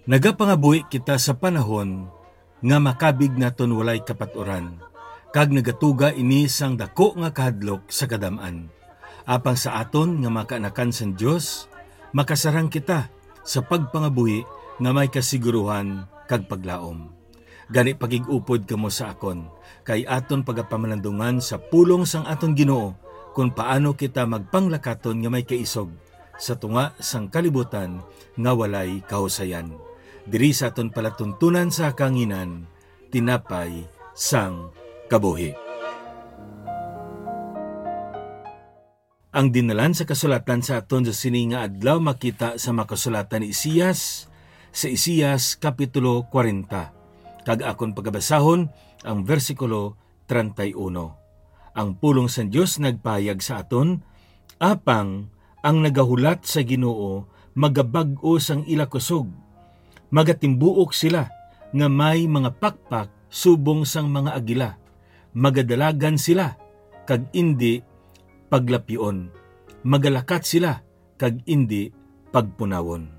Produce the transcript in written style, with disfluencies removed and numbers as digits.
Nagapangabuhi kita sa panahon nga makabig naton walay kapaturan, kag nagatuga ini sang dako nga kahadlok sa kadam-an. Apang sa aton nga makaanakan sa Dios, makasarang kita sa pagpangabuhi nga may kasiguruhan kag paglaom. Gani pagig-upod kamo sa akon, kay aton pagapamalandungan sa pulong sang aton Ginoo kung paano kita magpanglakaton nga may kaisog sa tunga sang kalibutan nga walay kahusayan. Diri sa aton palatuntunan sa kanginan, tinapay sang kabuhi. Ang dinalan sa kasulatan sa aton sa sini nga adlaw makita sa makasulatan ni Isaias, sa Isaias Kapitulo 40. Kag akon pagabasahon ang versikulo 31. Ang pulong sa Dios nagpayag sa aton, apang ang nagahulat sa Ginoo magabag-o sang ila kusog. Magatimbuok sila nga may mga pakpak subong sang mga agila. Magadalagan sila kag indi paglapion. Magalakat sila kag indi pagpunawon.